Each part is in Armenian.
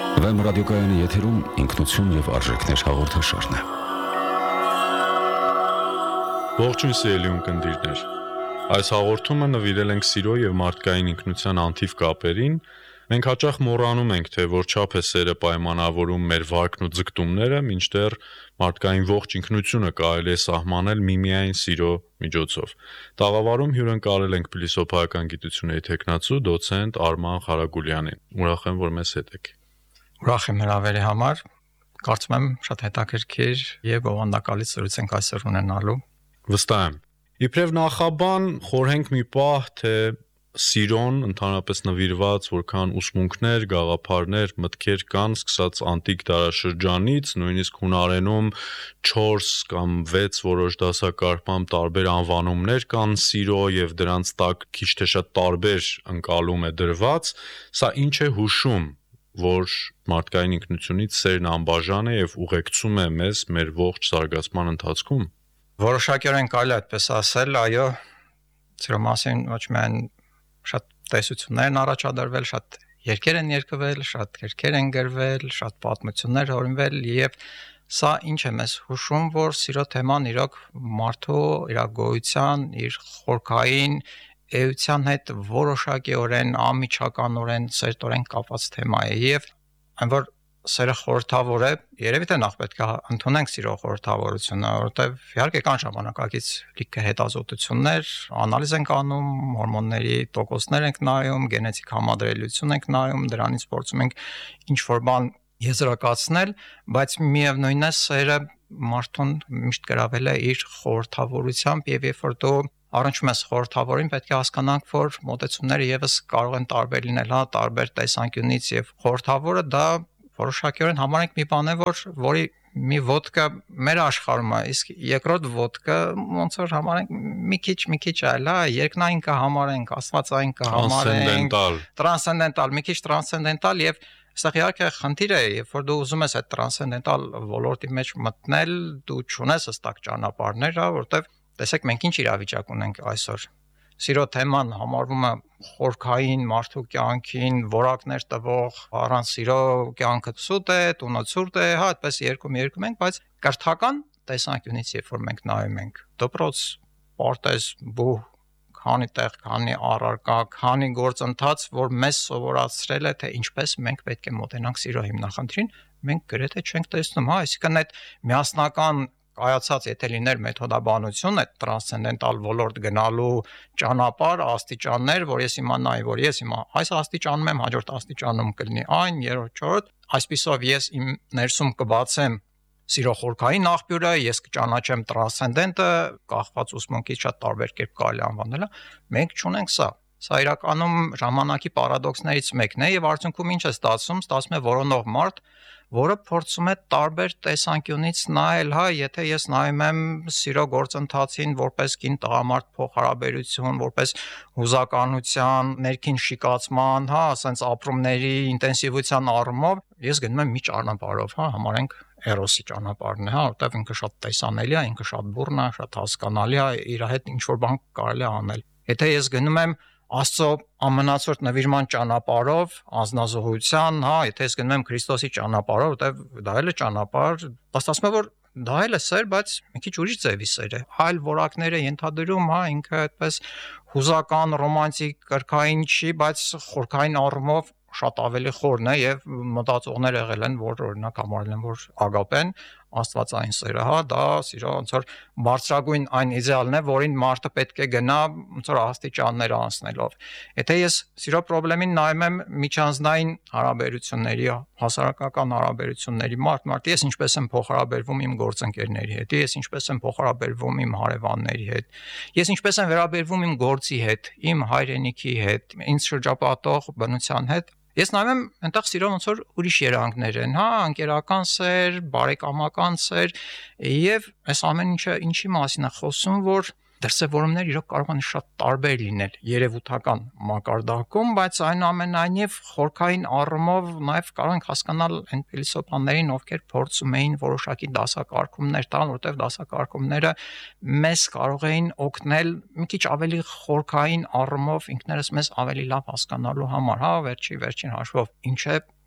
Վեմ ռադիոկայանի եթերում ինքնություն եւ արժեքներ հաղորդաշարն է։ Ողջույն սիրելի ունկնդիրներ։ Այս հաղորդումը նվիրել ենք սիրո եւ մարդկային ինքնության անթիվ կապերին։ Մենք հաճախ մոռանում ենք, թե որչափ է սերը պայմանավորում մեր վարքն ու ձգտումները, մինչդեռ մարդկային ողջ ինքնությունը կարելի է սահմանել միմիայն սիրո միջոցով։ Տաղավարում հյուրընկալել ենք փիլիսոփայական գիտությունների թեկնածու դոցենտ Արման Ղարագուլյանին։ Ուրախ եմ, որ մեզ հետ եք։ Ուրախ եմ հրավերի համար, կարծում եմ շատ հետաքրքիր եւ բովանդակալից զրույց ենք այսօր ունենալու։ Վստահ եմ։ Իբրև նախաբան խորհենք մի պահ, թե սիրոն ընդհանրապես նվիրված որքան ուսմունքներ, գաղափարներ, մտքեր կան, սկսած անտիկ դարաշրջանից, նույնիսկ հունարենում 4 կամ 6 որոշ դասակարգմամբ տարբեր անվանումներ կան սիրո եւ դրանց տակ քիչ թե շատ տարբեր ընկալում է դրված, սա ինչ է հուշում, որ մարդկային ինքնությունից սերն անբաժան է եւ ուղեկցում է մեզ մեր ողջ զարգացման ընթացքում։ Որոշակիորեն կարելի է այդպես ասել, այո, սիրո մասին ոչ միայն շատ տեսություններ են առաջադրվել, շատ երգեր են երգվել, շատ գրքեր են գրվել, շատ պատմություններ հորինվել եւ սա ինչ է մեզ հուշում, որ սիրո թեման իրոք մարդու իր գոյության, իր խորքային էության հետ որոշակիորեն անմիջականորեն սերտորեն կապված թեմա է եւ այն որ սերը խորհրդավոր է, երևի թե նախ պետք է ընդունենք սիրո խորհրդավորությունը, որովհետև իհարկե կան ժամանակակից լիքը հետազոտություններ, անալիզ ենք անում, հորմոնների տոկոսներ ենք նայում, գենետիկ համադրելիություն ենք նայում, դրանից փորձում ենք ինչ-որ բան եզրակացնել, բայց միևնույնն է սերը մարդուն միշտ գրավել է իր խորհրդավորությամբ եւ երբ որ դու առնչվում ես խորհրդավորին, պետք է հասկանանք, որ մոտեցումները եւս կարող են տարբեր լինել, հա, տարբեր տեսանկյունից եւ խորհրդավորը դա որոշակիորեն համարենք մի բան է, որի մի ոդկա մեր աշխարհում է, իսկ երկրորդ ոդկա ոնց որ համարենք մի քիչ այլ, հա, երկնային կհամարենք, աստվածային կհամարենք, տրանսցենդենտալ, մի քիչ տրանսցենդենտալ եւ այստեղ իհարկե խնդիր է, երբ որ դու ուզում ես այդ տրանսցենդենտալ ոլորտի մեջ մտնել, դու չունես հստակ ճանապարհներ, հա, որտեվ տեսեք մենք ինչ իրավիճակ ունենք այսօր։ Սիրո թեման համարվում է խորքային մարդու կյանքին որակներ տվող, առանց սիրո կյանքը սուտ է, տունը ցուրտ է, հա, այդպես երկում ենք, բայց կրթական տեսանկյունից երբ որ մենք նայում ենք, դպրոց, պարտեզ, բուհ, քանի տեղ, քանի առարկա, քանի գործընթաց, որ մեզ սովորացրել է, թե ինչպես մենք պետք է մոտենանք սիրո հիմնախնդրին, մենք գրեթե չենք տեսնում, հա, այսինքն այդ միասնական կայացած եթե լիներ մեթոդաբանություն, այդ տրանսցենդենտալ ոլորտ գնալու ճանապարհ, աստիճաններ, որ ես իմանայի, որ ես հիմա այս աստիճանում եմ, հաջորդ աստիճանում կլինի այն, երրորդ, չորրորդ, այսպիսով ես իմ ներսում կբացեմ սիրո խորքային աղբյուրը, ես կճանաչեմ տրանսցենդենտը, կախված ուսմունքից շատ տարբեր կերպ կարելի անվանել, մենք չունենք սա։ Սա իրականում ժամանակի պարադոքսներից մեկն է եւ արդյունքում ինչ է ստացվում է որոնող մարդ, որը փորձում է տարբեր տեսանկյունից նայել, հա, եթե ես նայում եմ սիրո գործընթացին որպես կին-տղամարդ փոխհարաբերություն, որպես հուզականության, ներքին շիկացման, հա, ասենց ապրումների ինտենսիվության առումով, ես գնում եմ մի ճանապարհով, հա, համարենք էրոսի ճանապարհն է, հա, որտեղ ինքը շատ տեսանելի է, ինքը շատ բուռն է, շատ հասկանալի է, իր հետ ինչ որ բան կարելի է անել։ Եթե ես գնում եմ Աստծո ամենացորդ նվիրման ճանապարհով, անձնազոհության, հա, եթե ես գնում եմ Քրիստոսի ճանապարհով, որտեղ դա էլ է ճանապարհ, ասում եմ, որ դա էլ է սեր, բայց մի քիչ ուրիշ ձևի սեր է։ Այլ որակներ է ենթադրում, հա, ինքը այդպես հուզական, ռոմանտիկ, կրքային չի, բայց խորքային առումով շատ ավելի խորն է եւ մտածողներ եղել են, որ օրինակ համարել են, որ ագապեն աստվածային սերը, հա, դա սիրո ոնց որ բարձրագույն այն իդեալն է, որին մարդը պետք է գնա ոնց որ աստիճաններ անցնելով։ Եթե ես սիրո խնդրին նայում եմ միջանձնային հարաբերությունների, հասարակական հարաբերությունների մարդ, ես ինչպես եմ փոխհարաբերվում իմ գործընկերների հետ, ես ինչպես եմ փոխհարաբերվում իմ հարևանների հետ, ես ինչպես եմ վերաբերվում իմ գործի հետ, իմ հայրենիքի հետ, ինձ շրջապատող բնության հետ, ես նայում եմ այնտեղ սիրո ոնց որ ուրիշ երանգներ են, հա, անկերական սեր, բարեկամական սեր եւ այս ամեն ինչը ինչի մասին է խոսում, որ դրսևորումները իրոք կարող են շատ տարբեր լինել երևութական մակարդակում, բայց այնուամենայնիվ խորքային առումով նաև կարող ենք հասկանալ այն փիլիսոփաներին, ովքեր փորձում էին որոշակի դասակարգումներ տալ, որտեղ դասակարգումները մեզ կարող էին օգնել մի քիչ ավելի խորքային առումով ինքներս մեզ ավելի լավ հասկանալու համար, հա, վերջին հաշվով ինչ է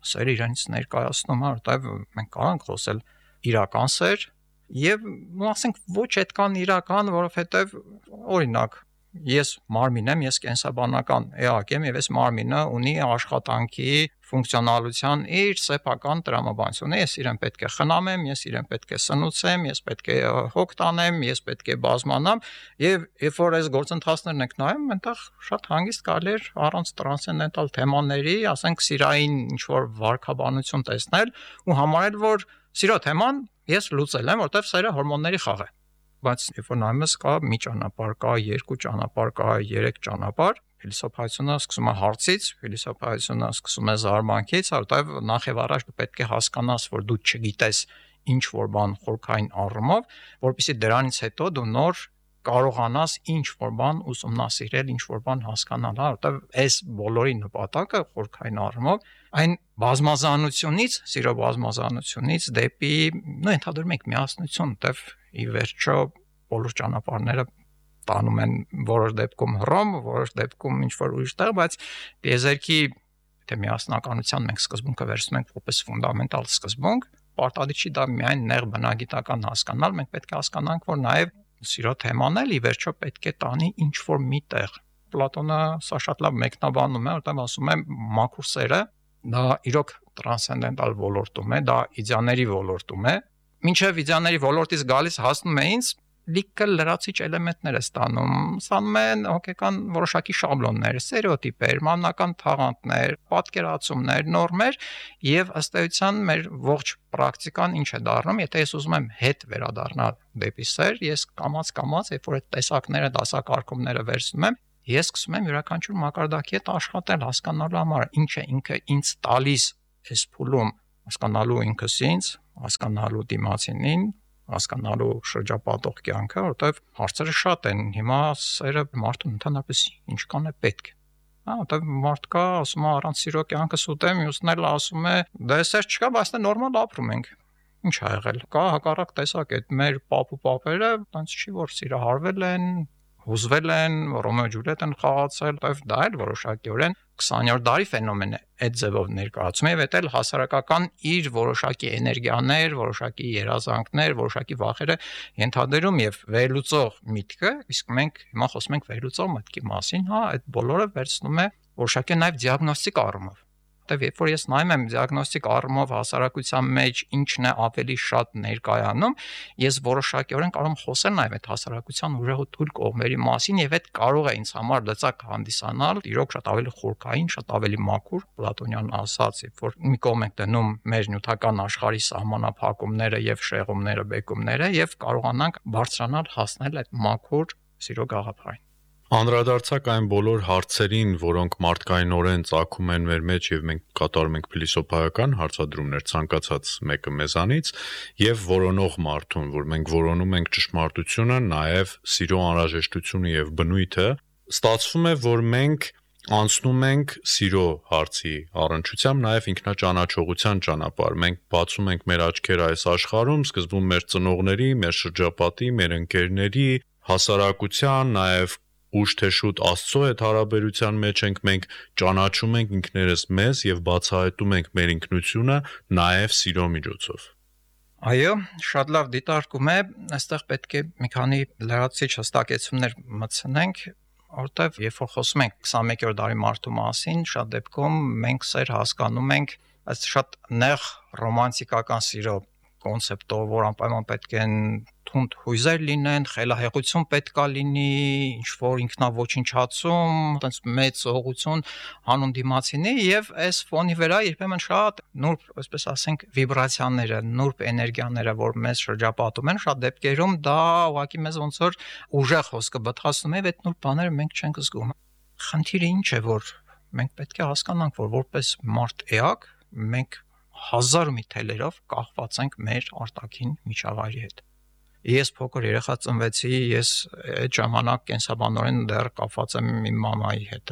սերը իրենից ներկայացնում, որտեղ մենք կարող ենք խոսել իրական սեր եւ ասենք ոչ այդքան իրական, որովհետեւ օրինակ ես մարմին եմ, ես կենսաբանական էակ եմ եւ այս մարմինը ունի աշխատանքի ֆունկցիոնալության իր սեփական տրամաբանությունը։ Ես իրեն պետք է խնամեմ, ես իրեն պետք է սնուցեմ, ես պետք է հոգ տանեմ, ես պետք է բազմանամ եւ երբ որ այս գործընթացներն եք նայում, այնտեղ շատ հանգիստ կարելի է առանց տրանսցենդենտալ թեմաների, ասենք սիրային ինչ որ վարքաբանություն տեսնել ու համարել, որ սիրո թեման ես լուծել եմ, որտեվ սերը հորմոնների խաղ է։ Բայց երբ որ նայում ես կա մի ճանապարհ, կա երկու ճանապարհ, կա երեք ճանապարհ, փիլիսոփայությունը սկսում է հարցից, փիլիսոփայությունը սկսում է զարմանքից, որտեղ նախ եւ առաջ դու պետք է հասկանաս, որ դու չգիտես ինչ որ բան խորքային առումով, որpիսի դրանից հետո դու նոր կարողանաս ինչ որ բան ուսումնասիրել, ինչ որ բան հասկանալ, որտեղ այս բոլորի նպատակը խորքային առումով այն բազմազանությունից, սիրո բազմազանությունից դեպի, ընդհանրում ենք միասնություն, որտեղ ի վերջո բոլոր ճանապարհները տանում են որոշ դեպքում Հռոմ, որոշ դեպքում ինչ որ ուրիշ տեղ, բայց դիեզերքի թե միասնականության մենք սկզբունքը վերցնում ենք որպես ֆունդամենտալ սկզբունք, պարտադիր չի դա միայն նեղ բնագիտական հասկանալ, մենք պետք է հասկանանք, որ նաև սիրո թեման էլ ի վերջո պետք է տանի ինչ որ մի տեղ։ Պլատոնը սա շատ լավ մեկնաբանում է, որտեղ ասում է մաքուր սերը դա իրոք տրանսցենդենտալ ոլորտում է, դա իդեաների ոլորտում է, մինչև իդեաների ոլորտից գալիս հասնում է ինձ լիքը լրացիչ էլեմենտներ է ստանում, ստանում են հոգեկան որոշակի շաբլոններ, ստերեոտիպեր, մանրական թաղանթներ, պատկերացումներ, նորմեր եւ ըստ էության մեր ողջ պրակտիկան ինչ է դառնում, եթե ես ուզում եմ հետ վերադառնալ դեպի սեր, ես կամած, երբ որ այդ տեսակները, դասակարգումները վերցնում եմ, ես սկսում եմ յուրաքանչյուր մակարդակի հետ աշխատել, հասկանալու համար, ինչ է ինքը ինձ տալիս այս փուլում, հասկանալու ինքս ինձ, հասկանալու դիմացինին, հասկանալու շրջապատող կյանքը, որտեղ հարցերը շատ են։ Հիմա սերը մարդուն ընդհանրապես ինչքան է պետք։ Որտեղ մարդ կա, ասում է առանց սիրո կյանքը սուտ է, մյուսն էլ ասում է դա սեր չկա, բայց դա նորմալ ապրում ենք։ Ինչ ա եղել։ Կա հակառակ տեսակ այդ մեր պապ ու պապերը, այնց չի որ սիրահարվել են, հուզվել են, Ռոմեո Ջուլիետ են խաղացել, դա էլ որոշակիորեն 20-րդ դարի ֆենոմեն է այդ ձևով ներկայացում եւ դա էլ հասարակական իր որոշակի էներգիաներ, որոշակի երազանքներ, որոշակի վախերը ենթադրում եւ վերլուծող միտքը, իսկ մենք հիմա խոսում ենք վերլուծող մտքի մասին, այդ բոլորը վերցնում է որոշակի նաեւ դիագնոստիկ առումով։ Որտեւ երբ որ ես նայում եմ դիագնոստիկ առումով հասարակության մեջ ինչն է ավելի շատ ներկայանում, ես որոշակիորեն կարող եմ խոսել նաեւ այդ հասարակության ուժեղ ու թույլ կողմերի մասին եւ այդ կարող է ինձ համար լծակ հանդիսանալ, իրոք շատ ավելի խորքային, շատ ավելի մաքուր, պլատոնյան ասած, երբ որ մի կողմ ենք դնում մեր նյութական աշխարհի սահմանափակումները եւ շեղումները, բեկումները եւ կարողանանք բարձրանալ հասնել այդ մաքուր սիրո գաղափարին։ Անդրադարձակ այն բոլոր հարցերին, որոնք մարդկայինորեն ծագում են մեր մեջ եւ մենք կատարում ենք փիլիսոփայական հարցադրումներ ցանկացած մեկը մեզանից եւ որոնող մարդուն, որ մենք որոնում ենք ճշմարտությունը, նաեւ սիրո անհրաժեշտությունը եւ բնույթը, ստացվում է, որ մենք անցնում ենք սիրո հարցի առնչությամբ նաեւ ինքնաճանաչողության ճանապարհ։ Մենք բացում ենք մեր աչքերը այս աշխարհում, սկզբում մեր ծնողների, մեր շրջապատի, մեր ընկերների, հասարակության, նաեւ ուշ թե շուտ Աստծո հետ հարաբերության մեջ ենք, մենք ճանաչում ենք ինքներս մեզ եւ բացահայտում ենք մեր ինքնությունը նաեւ սիրո միջոցով։ Այո, շատ լավ դիտարկում է, այստեղ պետք է մի քանի լրացիչ հստակեցումներ մտցնենք, որտեղ երբ որ խոսում ենք 21-րդ դարի մարդու մասին, շատ դեպքում մենք սեր հասկանում ենք այս շատ նեղ ռոմանտիկական սիրո կոնցեպտով, որ անպայման պետք են թունդ հույզեր լինեն, խելահեղություն պետքա լինի, ինչ որ ինքնաոչնչացում, այտենց մեծ ուղղություն հանուն դիմացինի եւ այս ֆոնի վրա երբեմն շատ նուրբ, այսպես ասենք, վիբրացիաները, նուրբ էներգիաները, որ մեզ շրջապատում են, շատ դեպքերում դա ուղղակի մեզ ոնց որ ուժեղ հոսքը բթացնում է, եւ այդ նուրբ բաները մենք չենք զգում։ Խնդիրը ինչ է, որ մենք պետք է հասկանանք, որ որպես մարդ էակ մենք հազար մի թելերով կախված ենք մեր արտաքին միջավայրի հետ։ Ես փոքր երեխա ծնվեցի, ես այդ ժամանակ կենսաբանորեն դեռ կապված եմ իմ մամայի հետ,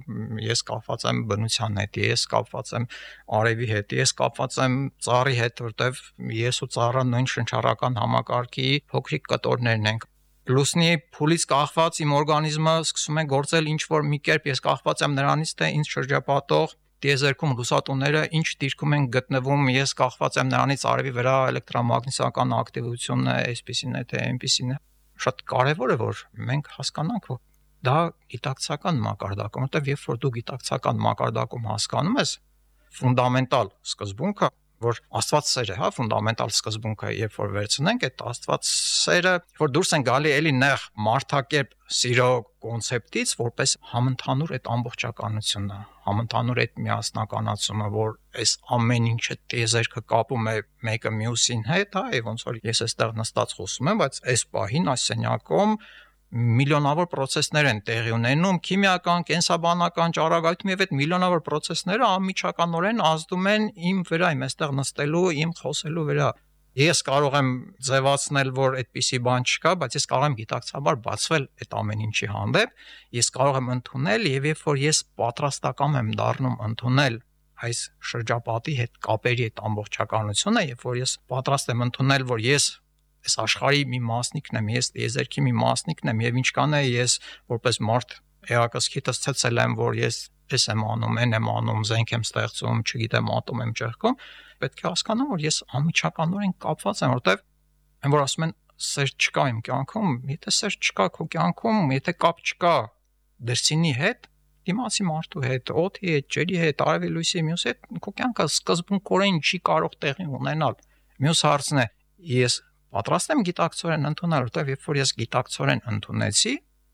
ես կապված եմ բնության հետ, ես կապված եմ արևի հետ, ես կապված եմ ծառի հետ, որտեվ ես ու ծառը նույն շնչառական համակարգի փոքրիկ կտորներն ենք։ Լուսնի փուլից կախված իմ օրգանիզմը սկսում է գործել ինչ որ մի կերպ, ես կախված եմ նրանից, թե ինձ շրջապատող տիեզերքում լուսատուները ինչ դիրքում են գտնվում, ես կախված եմ նրանից արևի վրա էլեկտրամագնիսական ակտիվությունն է, այսպեսին է թե այնպեսին է։ Շատ կարևոր է որ մենք հասկանանք որ դա գիտակցական մակարդակում, որտեղ երբ որ դու գիտակցական մակարդակում հասկանում ես ֆունդամենտալ սկզբունքը, որ Աստված սեր է, հա, ֆունդամենտալ սկզբունքը, երբ որ վերցնենք այդ Աստված սերը, որ դուրս են գալի էլի նեղ մարդակերպ սիրո կոնցեպտից, որպես համընդհանուր այդ ամբողջականությունը, համընդհանուր այդ միասնականացումը, որ այս ամեն ինչը տիեզերքը կապում է մեկը մյուսին հետ, հա, եւ ոնց որ ես այստեղ նստած խոսում եմ, բայց այս պահին այս սենյակում միլիոնավոր process-ներ են տեղի ունենում, քիմիական, կենսաբանական, ճառագայթում եւ այդ միլիոնավոր process-ները անմիջականորեն ազդում են իմ վրա, իմ այստեղ նստելու, իմ խոսելու վրա։ Ես կարող եմ ձևացնել, որ այդպիսի բան չկա, բայց ես կարող եմ գիտակցաբար բացվել այդ ամեն ինչի հանդեպ, ես կարող եմ ընդունել եւ երբ որ ես պատրաստական եմ դառնում ընդունել այս շրջապատի հետ կապերի այդ ամբողջականությունը, երբ որ ես պատրաստ եմ ընդունել, որ ես այս աշխարհի մի մասնիկն եմ, ես տիեզերքի մի մասնիկն եմ եւ ինչքան է ես որպես մարդ էակսքիտս ցցել եմ, որ ես եմ անում, այն եմ անում, զենք եմ ստեղծում, չգիտեմ, ատոմ եմ ճեղքում, պետք է հասկանամ, որ ես անմիջականորեն կապված եմ, որտեվ այն որ ասում են սեր չկա իմ կյանքում, եթե սեր չկա քո կյանքում, եթե կապ չկա դրսինի հետ, դիմացի մարդու հետ, օդի հետ, ջերի հետ, արևի լույսի մյուս հետ, քո կյանքը սկզբունքորեն չի կարող տեղի ունենալ։ Մյուս հարցն է, ես պատրաստ եմ գիտակցորեն ընդունել, որտեղ երբ որ ես գիտակցորեն ընդունեցի,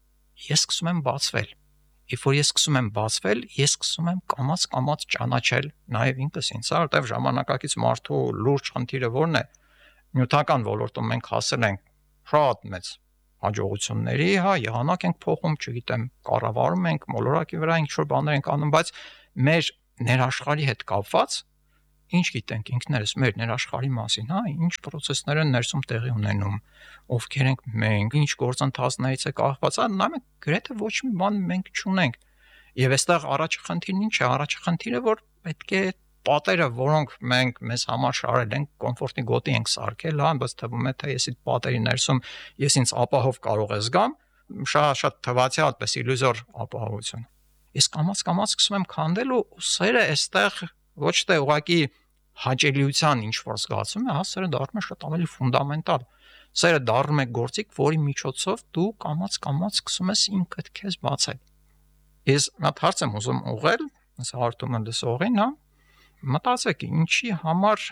ես սկսում եմ բացվել։ Երբ որ ես սկսում եմ բացվել, ես սկսում եմ կամաց ճանաչել նաև ինքս ինձ, որտեղ ժամանակակից մարդու լուրջ խնդիրը որն է։ Նյութական ոլորտում մենք հասել ենք շատ մեծ հաջողությունների, հա, եղանակ ենք փոխում, չգիտեմ, կառավարում ենք, մոլորակի վրա ինչ-որ բաներ ենք անում, բայց մեր ներաշխարհի հետ կապված ինչ գիտենք ինքներս մեր ներաշխարհի մասին, հա, ինչ process-ներ են ներսում տեղի ունենում, ովքեր ենք մենք, ինչ գործընթացներից է կախված, հա, նայեք գրեթե ոչ մի բան մենք չունենք։ Եվ այստեղ առաջի խնդիրն ինչ է, առաջի խնդիրը որ պետք է պատերը, որոնք մենք մեզ համար շարել ենք, կոմֆորտի գոտի ենք սարքել, հա, բայց թվում է թե ես այդ պատերի ներսում ես ինձ ապահով կարող եմ զգամ, շատ թվացի այդպես իլյուզոր ապահովություն։ Ես կամաց սկսում եմ քանդել ու սերը այստեղ ոչ թե ուղղակի հաճելիության ինչ որ զգացում է, հա, սերը դառնում է շատ ավելի ֆունդամենտալ։ Սերը դառնում է գործիք, որի միջոցով դու կամաց սկսում ես ինքդ քեզ բացել։ Ես մի հարց եմ ուզում ուղղել, այս հարթումը լսողին, հա, մտածեք, ինչի համար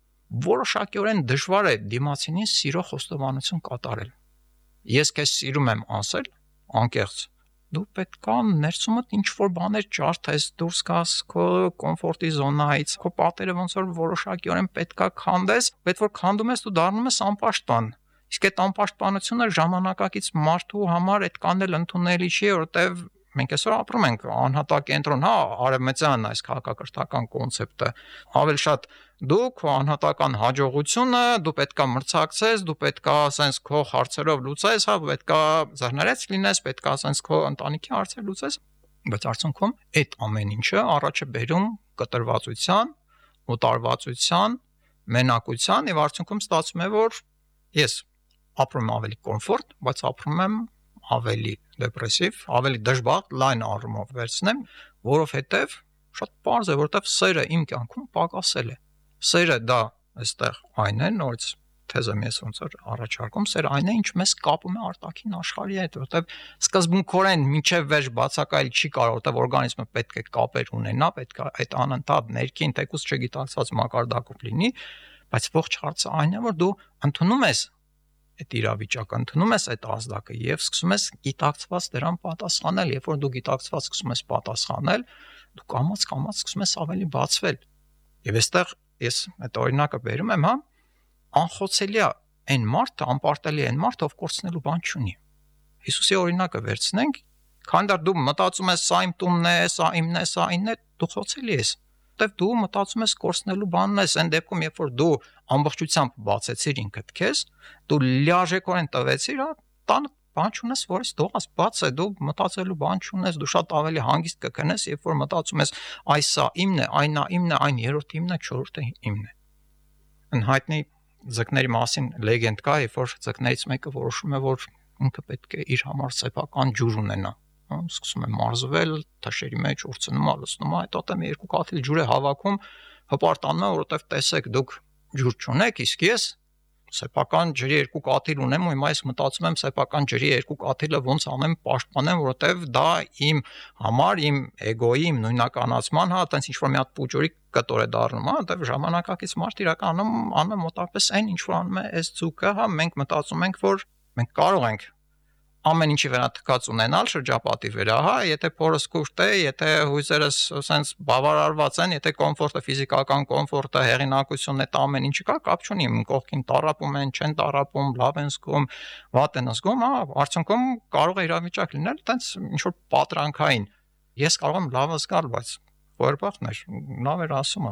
որոշակիորեն դժվար է դիմացինին սիրո խոստովանություն կատարել։ Ես քեզ սիրում եմ ասել, անկեղծ դու պետք է ներսումդ ինչ որ բաներ ջարդես, դուրս գաս քո կոմֆորտի զոնայից, քո պատերը ոնց որ որոշակիորեն պետք է քանդես, բայց որ քանդում ես դու դառնում ես անպաշտպան։ Իսկ այդ անպաշտպանությունը ժամանակակից մարդու համար այդքան էլ ընդունելի չի, որովհետև մենք այսօր ապրում ենք անհատակենտրոն, հա, արևմտյան այս քաղաքակրթական կոնցեպտը, ավելի շատ դու քո անհատական հաջողությունը, դու պետքա մրցակցես, դու պետքա ասենց քո հարցերով լուծես, հա, պետքա զարներեց լինես, պետքա ասենց քո ընտանիքի հարցեր լուծես, բայց արդյունքում այդ ամեն ինչը առաջ է բերում կտրվածության, օտարվածության, մենակության եւ արդյունքում ստացվում է, որ ես ապրում եմ ավելի կոմֆորտ, բայց ապրում եմ ավելի դեպրեսիվ, ավելի դժբախտ լայն առումով վերցնեմ, որովհետև շատ պարզ է, որովհետև սերը իմ կյանքում պակասել է։ Սերը դա այստեղ այն է, նորից թեզեմ ես ոնց որ առաջարկում, սերը այն է, ինչ մեզ կապում է արտաքին աշխարհի հետ, որովհետև սկզբունքորեն մինչև վերջ բացակայել չի կարող, որովհետև օրգանիզմը պետք է կապեր ունենա, պետք է այդ անընդհատ ներքին թեկուզ չգիտակցված մակարդակով լինի, բայց ողջ հարցը այն է, որ դու ընդունում ես այդ իրավիճակը, ընդունում ես այդ ազդակը եւ սկսում ես գիտակցված դրան պատասխանել, երբ որ դու գիտակցված սկսում ես պատասխանել, դու կամաց սկսում ես ավելի բացվել։ Եվ այստեղ ես այդ օրինակը բերում եմ, հա, անխոցելի է այն մարդը, անպարտելի է այն մարդը, ով կորցնելու բան չունի։ Հիսուսի օրինակը վերցնենք, քանի դեռ դու մտածում ես սա իմ տունն է, սա իմն է, սա ինն է, դու խոցելի ես։ Որտեվ դու մտածում ես կորցնելու բանն ես, այն դեպքում, երբ որ դու ամբողջությամբ բացեցիր ինքդ քեզ, դու լիարժեքորեն տվեցիր, հա, տան բան չունես, որից դողաս բաց է, դու մտածելու բան չունես, դու շատ ավելի հանգիստ կքնես, երբ որ մտածում ես, այս սա իմն է, այն նա իմն է, այն երրորդը իմն է, չորրորդը իմն է։ Անհայտնի ձկների մասին լեգենդ կա, երբ որ ձկներից մեկը որոշում է, որ ինքը պետք է իր համար սեփական ջուր ունենա, սկսում է մարզվել, թաշերի մեջ ուրցնում է, լցնում է, հետո դեմ երկու կաթիլ ջուր է հավաքում, հպարտանում է, որովհետև տեսեք դուք ջուր չունեք, իսկ ես սեփական ջրի երկու կաթիլ ունեմ ու հիմա ես մտածում եմ սեփական ջրի երկու կաթիլը ոնց անեմ պաշտպանեմ, որովհետև դա իմ համար, իմ էգոյի, իմ նույնականացման, այտենց ինչ որ մի հատ պուջուրի կտոր է դառնում, որովհետև ժամանակակից մարդ իրականում անում մոտավորապես այն ինչ որ անում է այս ցուկը, մենք մտածում ենք, որ մենք կարող ենք ամեն ինչի վրա թքած ունենալ շրջապատի վրա, եթե փորս կուրտ է, եթե հույզերս ասենց բավարարված են, եթե կոմֆորտը, ֆիզիկական կոմֆորտը, հեղինակությունն է, դա ամեն ինչը կա, կապ չունի, կողքին տառապում են, չեն տառապում, լավ են զգում, վատ են զգում, արդյունքում կարող է իրավիճակ լինել, այտենց ինչ որ պատրանքային։ Ես կարող եմ լավ զգալ, բայց որբախն է, լավ էր ասում,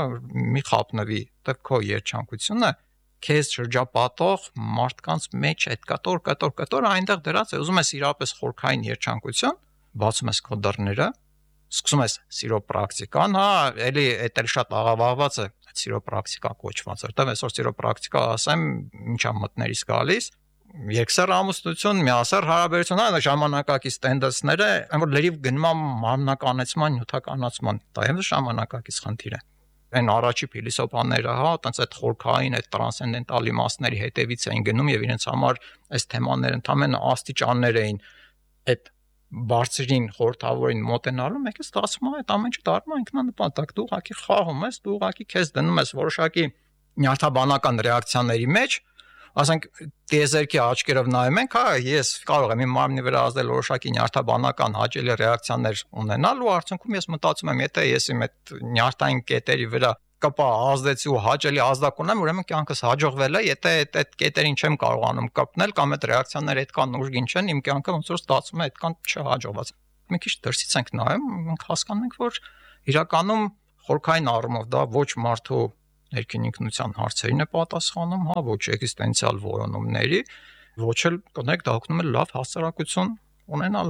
մի խապնվի, դա քո երջանկությունը քեզ շրջապատող մարդկանց մեջ այդ կտոր այնտեղ դրած է, ուզում ես իրապես խորքային երջանկություն, բացում ես քո դռները, սկսում ես սիրո պրակտիկան, էլի էդ էլ շատ աղավաղված է, այդ սիրո պրակտիկա կոչված, որտեղ այսօր սիրո պրակտիկա ասեմ, ինչա մտներիս գալիս, երկսեռ ամուսնություն, միասեռ հարաբերություն, այն ժամանակակից տենդենսները, այն որ լրիվ գնում է մարմնականացման, նյութականացման, դա էլ ժամանակակից խնդիր է։ Այն առաջի փիլիսոփաները, այտենց այդ խորքային, այդ տրանսցենդենտալ իմաստների հետևից էին գնում եւ իրենց համար այս թեմաները ընդհանրապես աստիճաններ էին այդ բարձրին խորթավորին մոտենալու, մեկը ստացվում է այդ ամենը դառնում է ինքնանպատակ, դու ուղղակի խաղում ես, դու ուղղակի քեզ դնում ես որոշակի նյարդաբանական ռեակցիաների մեջ, ասենք տիեզերքի աչքերով նայում ենք, ես կարող եմ իմ մարմնի վրա ազդել որոշակի նյարդաբանական հաճելի ռեակցիաներ ունենալ ու արդյունքում ես մտածում եմ, եթե ես իմ այդ նյարդային կետերի վրա կպա ազդեցի ու հաճելի ազդակ ունեմ, ուրեմն կյանքս հաջողվել է, եթե այդ կետերին չեմ կարողանում կապնել կամ այդ ռեակցիաները այդքան ուժգին չեն, իմ կյանքը ոնց որ ստացվում է այդքան չհաջողված։ Մի քիչ դրսից ենք նայում, մենք հասկանում ենք, որ իրականում խորքային առումով դա ոչ մարդու ներքին ինքնության հարցերին է պատասխանում, ոչ էգզիստենցիալ որոնումների, ոչ էլ կներեք դա օգնում է լավ հասարակություն ունենալ